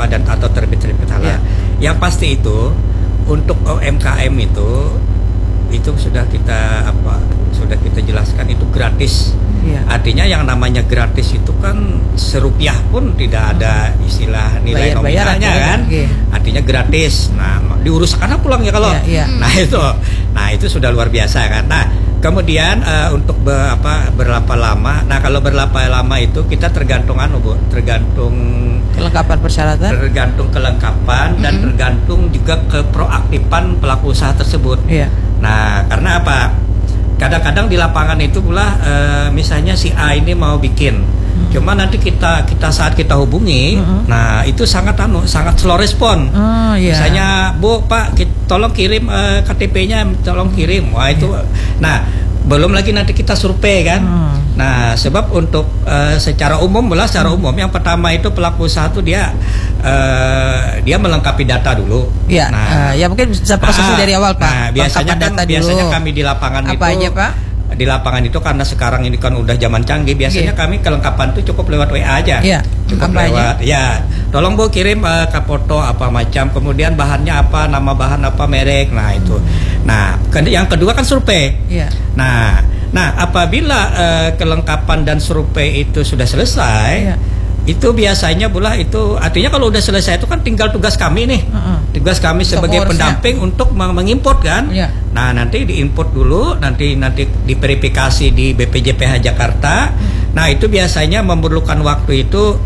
dan atau terbit halal. Yang pasti itu untuk UMKM itu sudah kita jelaskan itu gratis. Artinya yang namanya gratis itu kan serupiah pun tidak ada istilah nilai nominalnya kan. Artinya gratis. Nah, diurus karena pulang ya kalau. Nah itu sudah luar biasa kan. Nah kemudian untuk berapa lama? Nah kalau berapa lama itu kita tergantung kelengkapan persyaratan, tergantung kelengkapan dan tergantung juga keproaktifan pelaku usaha tersebut. Nah karena apa? Kadang-kadang di lapangan itu pula misalnya si A ini mau bikin, cuma nanti kita saat kita hubungi, nah itu sangat slow respon. Misalnya Bu, Pak, tolong kirim KTP-nya, tolong kirim. Wah itu, nah belum lagi nanti kita survei kan. Nah sebab untuk secara umum yang pertama itu pelaku usaha itu dia melengkapi data dulu. Ya mungkin bisa prosesnya dari awal Pak. Nah, biasanya kami di lapangan apa aja Pak? Di lapangan itu karena sekarang ini kan udah zaman canggih, biasanya kami kelengkapan itu cukup lewat WA aja. Cukup lewat. Tolong Bu kirim foto apa macam, kemudian bahannya apa, nama bahan apa, merek. Nah itu. Nah yang kedua kan survei. Nah apabila kelengkapan dan survei itu sudah selesai, itu biasanya pula itu artinya kalau udah selesai itu kan tinggal tugas kami nih. Tugas kami sebagai pendamping untuk mengimport kan. Nah nanti diimport dulu, nanti diverifikasi di BPJPH Jakarta. Nah itu biasanya memerlukan waktu itu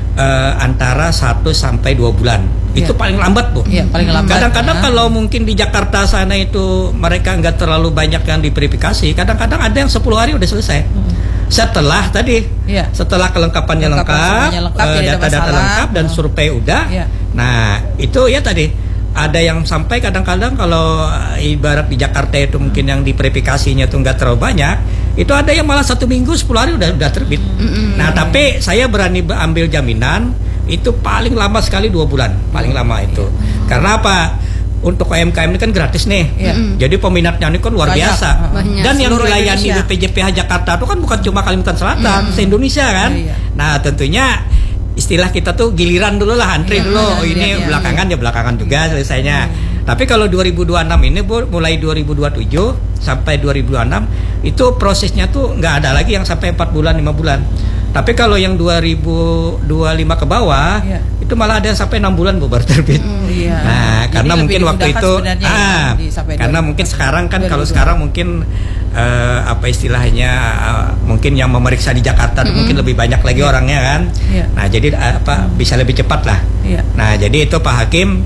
antara 1 sampai 2 bulan. Itu paling lambat Bu. Paling lambat. Kadang-kadang kalau mungkin di Jakarta sana itu mereka nggak terlalu banyak yang diverifikasi. Kadang-kadang ada yang 10 hari udah selesai. Setelah kelengkapannya lengkap, data-data lengkap dan survei udah. Nah itu ya tadi ada yang sampai kadang-kadang kalau ibarat di Jakarta itu mungkin yang diverifikasinya tuh nggak terlalu banyak, itu ada yang malah 1 minggu 10 hari udah terbit. Nah tapi saya berani ambil jaminan itu paling lama sekali 2 bulan, paling lama itu. Karena apa? Untuk UMKM ini kan gratis nih, jadi peminatnya ini kan luar biasa. Dan yang dilayani BPJPH Jakarta itu kan bukan cuma Kalimantan Selatan, se-Indonesia kan. Nah tentunya istilah kita tuh giliran dulu lah, antri dulu. Ini belakangan juga selesainya. Tapi kalau 2026 ini Bu, mulai 2027 sampai 2026 itu prosesnya tuh nggak ada lagi yang sampai 4 bulan 5 bulan. Tapi kalau yang 2025 ke bawah itu malah ada yang sampai 6 bulan Bu baru terbit. Nah, karena mungkin waktu itu karena mungkin sekarang kan kalau sekarang mungkin apa istilahnya mungkin yang memeriksa di Jakarta mungkin lebih banyak lagi orangnya kan. Nah, jadi bisa lebih cepat lah. Nah, jadi itu Pak Hakim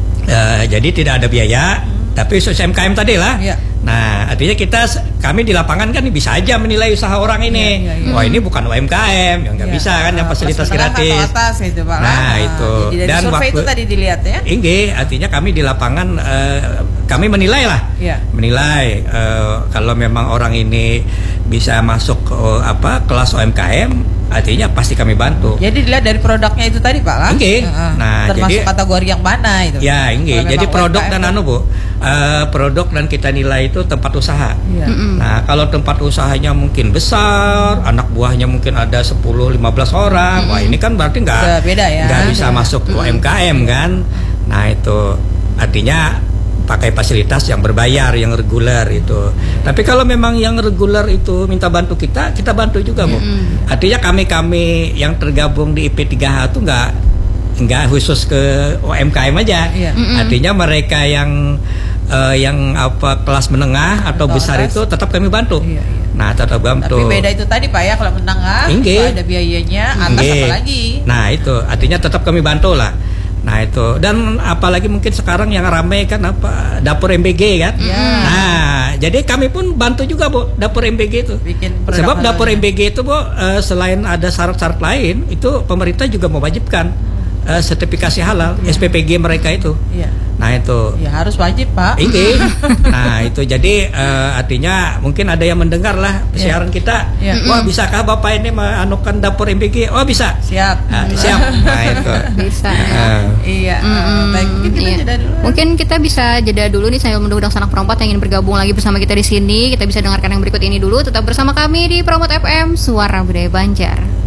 jadi tidak ada biaya, tapi khusus UMKM tadi lah. Nah, artinya kami di lapangan kan bisa aja menilai usaha orang ini. Wah, ini bukan UMKM, yang nggak bisa kan yang fasilitas gratis. Nah, itu. Jadi dari survei itu tadi dilihat ya. Artinya kami di lapangan kami menilai lah. Menilai kalau memang orang ini bisa masuk ke kelas UMKM, artinya pasti kami bantu. Jadi dilihat dari produknya itu tadi Pak kan? Nah, termasuk kategori yang mana itu? Jadi produk dan Bu. Produk dan kita nilai itu tempat usaha. Nah, kalau tempat usahanya mungkin besar, anak buahnya mungkin ada 10-15 orang, wah ini kan berarti nggak bisa masuk ke UMKM kan. Nah itu artinya pakai fasilitas yang berbayar, yang reguler itu. Tapi kalau memang yang reguler itu minta bantu kita bantu juga Bu. Artinya kami yang tergabung di IP3H itu nggak khusus ke UMKM aja. Artinya mereka yang kelas menengah atau besar itu tetap kami bantu. Nah, tetap bantu. Tapi beda itu tadi Pak ya, kalau menengah ada biayanya, atas apa lagi? Nah, itu artinya tetap kami bantu lah. Nah, itu. Dan apalagi mungkin sekarang yang ramai kan dapur MBG kan. Nah, jadi kami pun bantu juga Bu dapur MBG itu. Sebab dapur MBG itu Bu selain ada syarat-syarat lain, itu pemerintah juga mewajibkan sertifikasi halal SPPG mereka itu. Nah itu harus wajib Pak. Nah itu jadi artinya mungkin ada yang mendengar lah siaran kita. Wah bisakah Bapak ini meanukan dapur MBG? Oh bisa. Siap. Siap. Nah itu bisa. Baik, mungkin kita bisa jeda dulu nih sambil menunggu sanak perompat yang ingin bergabung lagi bersama kita di sini. Kita bisa dengarkan yang berikut ini dulu. Tetap bersama kami di Promot FM Suara Budaya Banjar.